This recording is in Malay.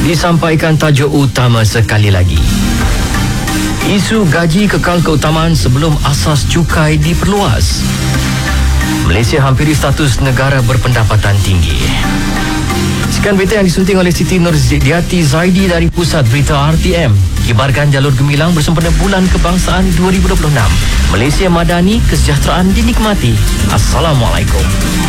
Disampaikan tajuk utama sekali lagi. Isu gaji kekal keutamaan sebelum asas cukai diperluas. Malaysia hampiri status negara berpendapatan tinggi. Sekian berita yang disunting oleh Siti Nurdiati Zaidi dari Pusat Berita RTM. Kibarkan jalur gemilang bersempena Bulan Kebangsaan 2026. Malaysia Madani, kesejahteraan dinikmati. Assalamualaikum.